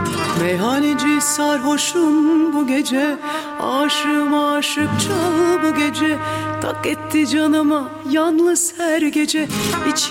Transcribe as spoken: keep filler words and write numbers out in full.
Meyhaneci sarhoşum bu gece, aşığım aşık çal bu gece. Tak etti canıma yalnız her gece. İçim